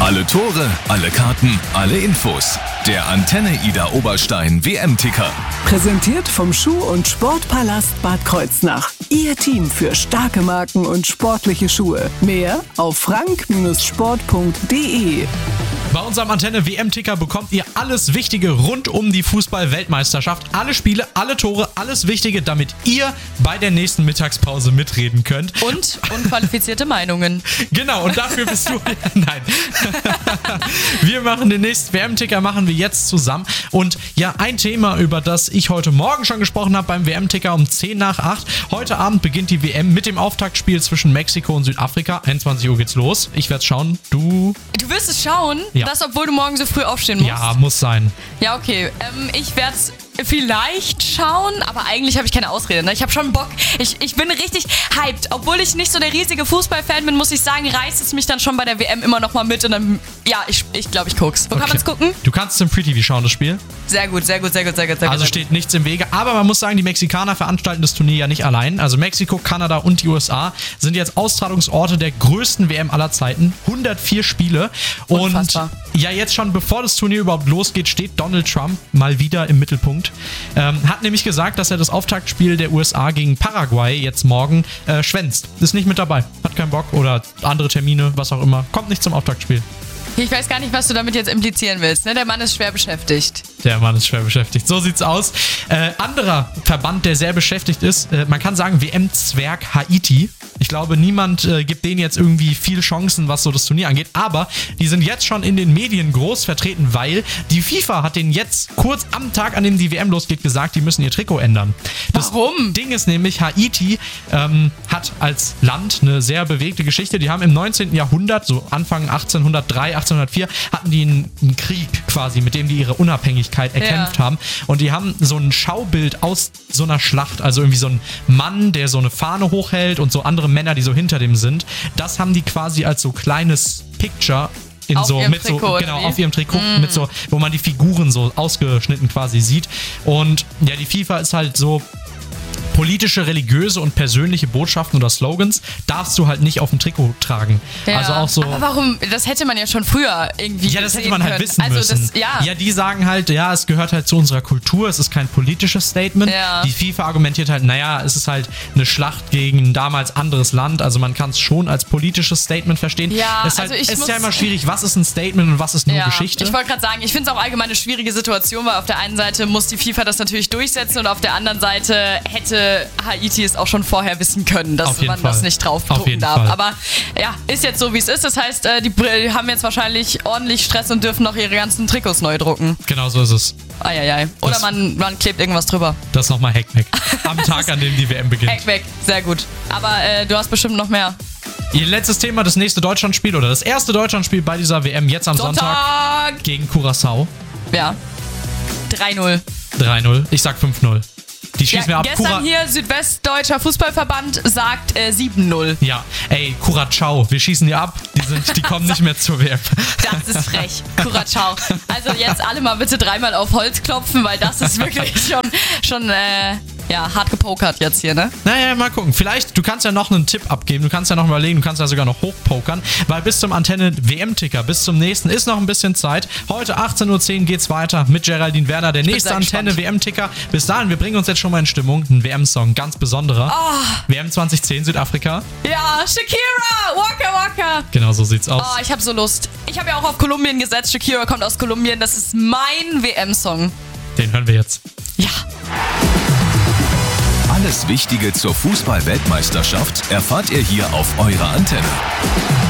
Alle Tore, alle Karten, alle Infos. Der Antenne Ida Oberstein WM-Ticker. Präsentiert vom Schuh- und Sportpalast Bad Kreuznach. Ihr Team für starke Marken und sportliche Schuhe. Mehr auf frank-sport.de. Bei unserem Antenne WM-Ticker bekommt ihr alles Wichtige rund um die Fußball-Weltmeisterschaft. Alle Spiele, alle Tore, alles Wichtige, damit ihr bei der nächsten Mittagspause mitreden könnt. Und unqualifizierte Meinungen. Genau, und dafür bist du... Nein. Wir machen den nächsten WM-Ticker, machen wir jetzt zusammen. Und ja, ein Thema, über das ich heute Morgen schon gesprochen habe beim WM-Ticker um 10 nach 8. Heute Abend beginnt die WM mit dem Auftaktspiel zwischen Mexiko und Südafrika. 21 Uhr geht's los. Ich werde es schauen. Du wirst es schauen? Ja. Das, obwohl du morgen so früh aufstehen musst? Ja, muss sein. Ja, okay. Ich werde es vielleicht schauen, aber eigentlich habe ich keine Ausrede. Ne? Ich habe schon Bock. Ich bin richtig hyped. Obwohl ich nicht so der riesige Fußballfan bin, muss ich sagen, reißt es mich dann schon bei der WM immer noch mal mit. Und dann, ja, ich glaube, ich guck's. Wo kann man es gucken? Du kannst es im Free TV schauen, das Spiel. Sehr gut. Also steht nichts im Wege. Aber man muss sagen, die Mexikaner veranstalten das Turnier ja nicht allein. Also Mexiko, Kanada und die USA sind jetzt Austragungsorte der größten WM aller Zeiten. 104 Spiele. Unfassbar. Und ja, jetzt schon bevor das Turnier überhaupt losgeht, steht Donald Trump mal wieder im Mittelpunkt. Hat nämlich gesagt, dass er das Auftaktspiel der USA gegen Paraguay jetzt morgen schwänzt. Ist nicht mit dabei. Hat keinen Bock oder andere Termine, was auch immer. Kommt nicht zum Auftaktspiel. Ich weiß gar nicht, was du damit jetzt implizieren willst. Ne? Der Mann ist schwer beschäftigt. Der Mann ist schwer beschäftigt. So sieht's aus. Anderer Verband, der sehr beschäftigt ist, man kann sagen WM-Zwerg Haiti. Ich glaube, niemand gibt denen jetzt irgendwie viel Chancen, was so das Turnier angeht. Aber die sind jetzt schon in den Medien groß vertreten, weil die FIFA hat denen jetzt kurz am Tag, an dem die WM losgeht, gesagt, die müssen ihr Trikot ändern. Warum? Das Ding ist nämlich, Haiti hat als Land eine sehr bewegte Geschichte. Die haben im 19. Jahrhundert, so Anfang 1803, 1804, hatten die einen Krieg quasi, mit dem die ihre Unabhängigkeit erkämpft haben. Und die haben so ein Schaubild aus so einer Schlacht, also irgendwie so ein Mann, der so eine Fahne hochhält und so andere Männer, die so hinter dem sind. Das haben die quasi als so kleines Picture auf ihrem Trikot, mit so, wo man die Figuren so ausgeschnitten quasi sieht. Und ja, die FIFA ist halt so, politische, religiöse und persönliche Botschaften oder Slogans darfst du halt nicht auf dem Trikot tragen. Ja. Also auch so. Aber warum? Das hätte man ja schon früher irgendwie Ja, das hätte man halt wissen müssen. Ja, die sagen halt, ja, es gehört halt zu unserer Kultur, es ist kein politisches Statement. Ja. Die FIFA argumentiert halt, naja, es ist halt eine Schlacht gegen ein damals anderes Land, also man kann es schon als politisches Statement verstehen. Ja, es ist ja immer schwierig, was ist ein Statement und was ist nur Geschichte. Ich wollte gerade sagen, ich finde es auch allgemein eine schwierige Situation, weil auf der einen Seite muss die FIFA das natürlich durchsetzen und auf der anderen Seite hätte Haiti es auch schon vorher wissen können, dass man das nicht draufdrucken darf. Aber ja, ist jetzt so, wie es ist. Das heißt, die haben jetzt wahrscheinlich ordentlich Stress und dürfen noch ihre ganzen Trikots neu drucken. Genau so ist es. Eieiei. Oder man klebt irgendwas drüber. Das ist nochmal Hack weg. Am Tag, an dem die WM beginnt. Hack weg, sehr gut. Aber du hast bestimmt noch mehr. Ihr letztes Thema, das nächste Deutschlandspiel oder das erste Deutschlandspiel bei dieser WM jetzt am Sonntag gegen Curaçao. Ja. 3-0. 3-0. Ich sag 5-0. Die schießen wir ab. Gestern hier Südwestdeutscher Fußballverband sagt 7-0. Ja, ey, Curaçao, wir schießen die ab. Die kommen nicht mehr zur WM. Das ist frech. Curaçao. Also jetzt alle mal bitte 3-mal auf Holz klopfen, weil das ist wirklich schon hart gepokert jetzt hier, ne? Naja, mal gucken. Vielleicht, du kannst ja noch einen Tipp abgeben, du kannst ja noch überlegen, du kannst ja sogar noch hochpokern, weil bis zum Antenne-WM-Ticker, bis zum nächsten, ist noch ein bisschen Zeit. Heute 18.10 Uhr geht's weiter mit Geraldine Werner, der nächste Antenne-WM-Ticker. Bis dahin, wir bringen uns jetzt schon mal in Stimmung. Ein WM-Song, ganz besonderer. WM 2010, Südafrika. Ja, Shakira, Waka Waka. Genau, so sieht's aus. Ich habe so Lust. Ich habe ja auch auf Kolumbien gesetzt. Shakira kommt aus Kolumbien. Das ist mein WM-Song. Den hören wir jetzt. Ja. Alles Wichtige zur Fußball-Weltmeisterschaft erfahrt ihr hier auf eurer Antenne.